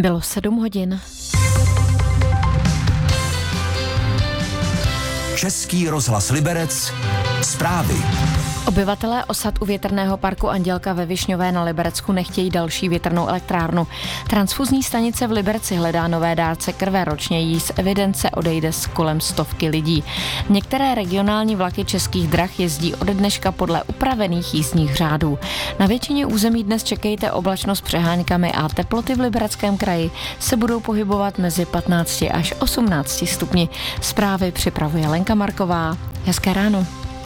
Bylo 7 hodin. Český rozhlas Liberec. Zprávy. Obyvatelé osad u větrného parku Andělka ve Višňové na Liberecku nechtějí další větrnou elektrárnu. Transfuzní stanice v Liberci hledá nové dárce krve, ročně jí z evidence odejde kolem 100 lidí. Některé regionální vlaky Českých drah jezdí ode dneška podle upravených jízdních řádů. Na většině území dnes čekejte oblačnost s přeháňkami a teploty v Libereckém kraji se budou pohybovat mezi 15 až 18 stupni. Zprávy připravuje Lenka Marková. Hezké ráno.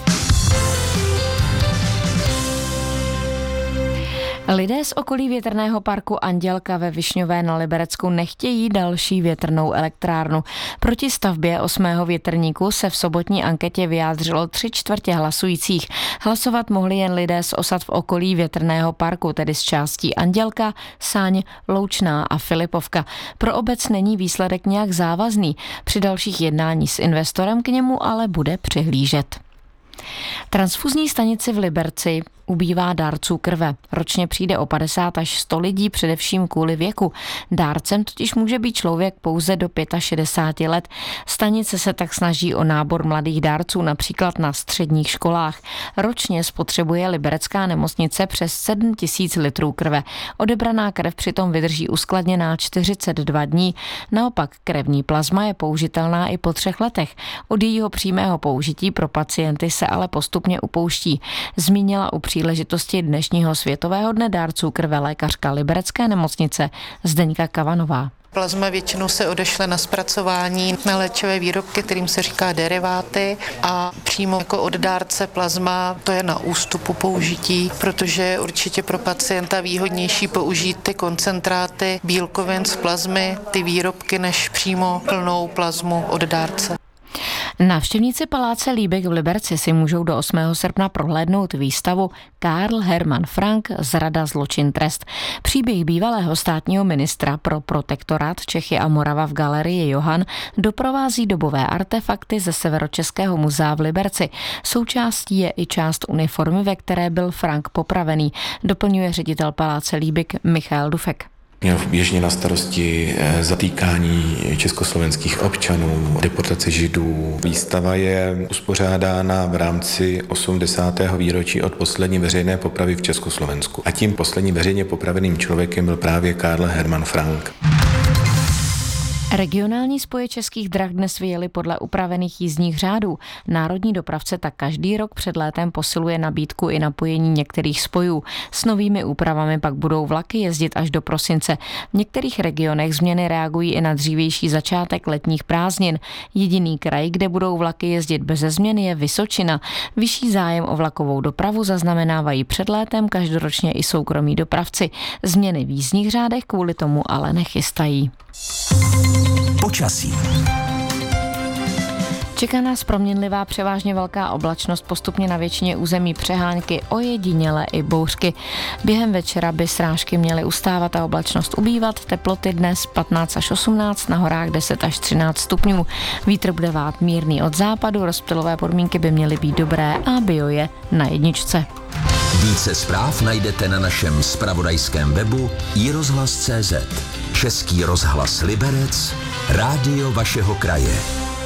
Lidé z okolí větrného parku Andělka ve Višňové na Liberecku nechtějí další větrnou elektrárnu. Proti stavbě 8. větrníku se v sobotní anketě vyjádřilo 3/4 hlasujících. Hlasovat mohli jen lidé z osad v okolí větrného parku, tedy z částí Andělka, Sáň, Loučná a Filipovka. Pro obec není výsledek nějak závazný. Při dalších jednání s investorem k němu ale bude přihlížet. Transfuzní stanici v Liberci ubývá dárců krve. Ročně přijde o 50 až 100 lidí, především kvůli věku. Dárcem totiž může být člověk pouze do 65 let. Stanice se tak snaží o nábor mladých dárců, například na středních školách. Ročně spotřebuje liberecká nemocnice přes 7 000 litrů krve. Odebraná krev přitom vydrží uskladněná 42 dní. Naopak krevní plazma je použitelná i po 3 letech. Od jejího přímého použití pro pacienty se ale postupně upouští. Zmínila u příležitosti dnešního Světového dne dárců krve lékařka Liberecké nemocnice Zdeňka Kavanová. Plazma většinou se odešle na zpracování na léčivé výrobky, kterým se říká deriváty, a přímo jako od dárce plazma to je na ústupu použití, protože je určitě pro pacienta výhodnější použít ty koncentráty bílkovin z plazmy, ty výrobky, než přímo plnou plazmu od dárce. Návštěvníci paláce Liebig v Liberci si můžou do 8. srpna prohlédnout výstavu Karl Hermann Frank Zrada, zločin, trest. Příběh bývalého státního ministra pro protektorát Čechy a Morava v galerii Johann doprovází dobové artefakty ze Severočeského muzea v Liberci. Součástí je i část uniformy, ve které byl Frank popravený, doplňuje ředitel paláce Liebig Michael Dufek. Měl běžně na starosti zatýkání československých občanů, deportace židů. Výstava je uspořádána v rámci 80. výročí od poslední veřejné popravy v Československu. A tím posledním veřejně popraveným člověkem byl právě Karl Hermann Frank. Regionální spoje Českých drah dnes vyjeli podle upravených jízdních řádů. Národní dopravce tak každý rok před létem posiluje nabídku i napojení některých spojů. S novými úpravami pak budou vlaky jezdit až do prosince. V některých regionech změny reagují i na dřívější začátek letních prázdnin. Jediný kraj, kde budou vlaky jezdit beze změny, je Vysočina. Vyšší zájem o vlakovou dopravu zaznamenávají před létem každoročně i soukromí dopravci. Změny v jízdních řádech kvůli tomu ale nechystají. Počasí. Čeká nás proměnlivá převážně velká oblačnost, postupně na většině území přehánky, ojediněle i bouřky. Během večera by srážky měly ustávat a oblačnost ubývat. Teploty dnes 15 až 18, na horách 10 až 13 stupňů. Vítr bude vát mírný od západu, rozptylové podmínky by měly být dobré a bio je na 1. Více zpráv najdete na našem zpravodajském webu iRozhlas.cz. Český rozhlas Liberec, rádio vašeho kraje.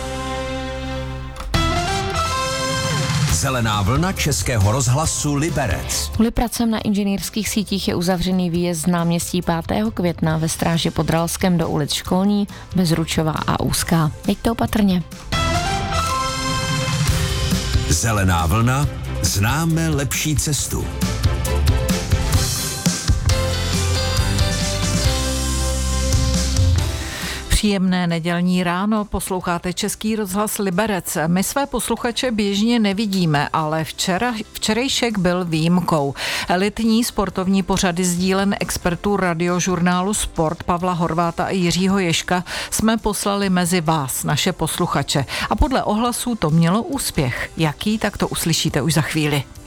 Zelená vlna Českého rozhlasu Liberec. Kvůli pracem na inženýrských sítích je uzavřený výjezd z náměstí 5. května ve Stráži pod Ralskem do ulic Školní, Bezručová a Úzká. Jeďte opatrně. Zelená vlna, známe lepší cestu. Příjemné nedělní ráno, posloucháte Český rozhlas Liberec. My své posluchače běžně nevidíme, ale včerejšek byl výjimkou. Elitní sportovní pořady sdílen expertů radiožurnálu Sport Pavla Horváta a Jiřího Ježka jsme poslali mezi vás, naše posluchače. A podle ohlasů to mělo úspěch. Jaký, tak to uslyšíte už za chvíli.